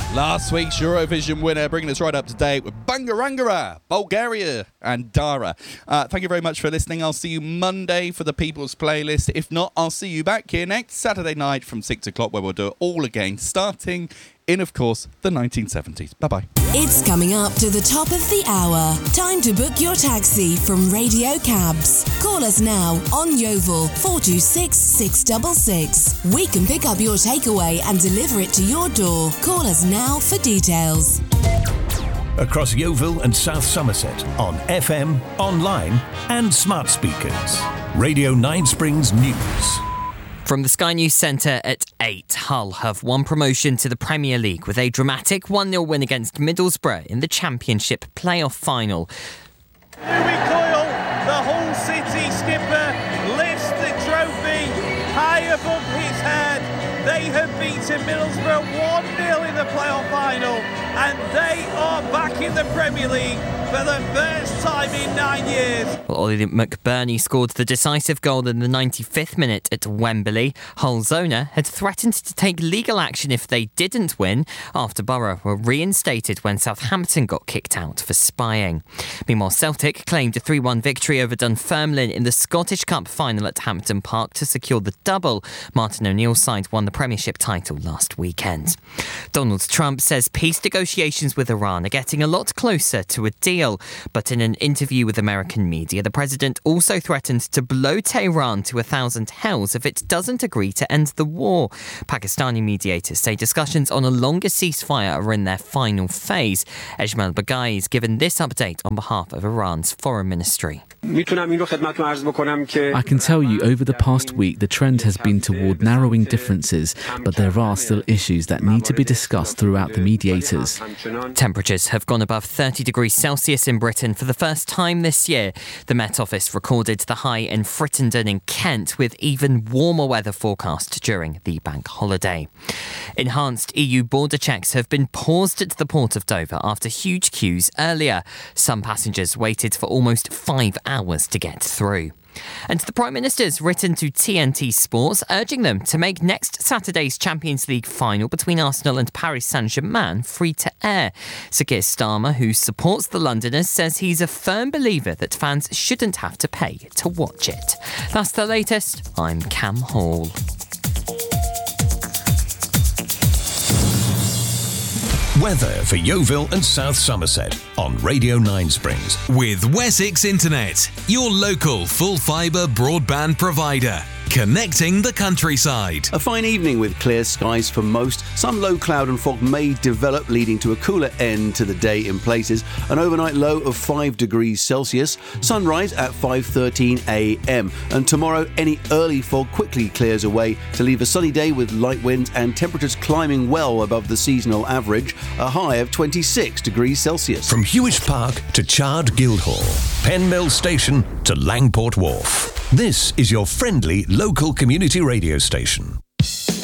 Last week's Eurovision winner, bringing us right up to date with Bangarangara, Bulgaria and Dara. Thank you very much for listening. I'll see you Monday for the People's Playlist. If not, I'll see you back here next Saturday night from 6 o'clock where we'll do it all again, starting in, of course, the 1970s. Bye-bye. It's coming up to the top of the hour. Time to book your taxi from Radio Cabs. Call us now on Yeovil 426 666. We can pick up your takeaway and deliver it to your door. Call us now for details. Across Yeovil and South Somerset on FM, online and smart speakers. Radio 9 Springs News. From the Sky News Centre at 8, Hull have won promotion to the Premier League with a dramatic 1-0 win against Middlesbrough in the Championship playoff final. Louis Coyle, the Hull City skipper, lifts the trophy high above his head. They have beaten Middlesbrough 1-0 in the playoff final, and they are back in the Premier League for the first time in 9 years. Well, Ollie McBurney scored the decisive goal in the 95th minute at Wembley. Hull's owner had threatened to take legal action if they didn't win after Borough were reinstated when Southampton got kicked out for spying. Meanwhile, Celtic claimed a 3-1 victory over Dunfermline in the Scottish Cup final at Hampden Park to secure the double. Martin O'Neill's side won the Premiership title last weekend. Donald Trump says peace negotiations with Iran are getting a lot closer to a deal. But in an interview with American media, the president also threatened to blow Tehran to 1,000 hells if it doesn't agree to end the war. Pakistani mediators say discussions on a longer ceasefire are in their final phase. Ejmal Baghai is given this update on behalf of Iran's foreign ministry. I can tell you over the past week the trend has been toward narrowing differences, but there are still issues that need to be discussed throughout the mediators. Temperatures have gone above 30 degrees Celsius in Britain for the first time this year. The Met Office recorded the high in Frittenden in Kent, with even warmer weather forecast during the bank holiday. Enhanced EU border checks have been paused at the port of Dover after huge queues earlier. Some passengers waited for almost 5 hours to get through. And the Prime Minister's written to TNT Sports, urging them to make next Saturday's Champions League final between Arsenal and Paris Saint-Germain free to air. Sir Keir Starmer, who supports the Londoners, says he's a firm believer that fans shouldn't have to pay to watch it. That's the latest. I'm Cam Hall. Weather for Yeovil and South Somerset on Radio 9 Springs. With Wessex Internet, your local full-fibre broadband provider. Connecting the countryside. A fine evening with clear skies for most. Some low cloud and fog may develop, leading to a cooler end to the day in places. An overnight low of 5 degrees Celsius. Sunrise at 5:13 a.m. And tomorrow, any early fog quickly clears away to leave a sunny day with light winds and temperatures climbing well above the seasonal average. A high of 26 degrees Celsius. From Hewish Park to Chard Guildhall, Penmill Station to Langport Wharf. This is your friendly local community radio station.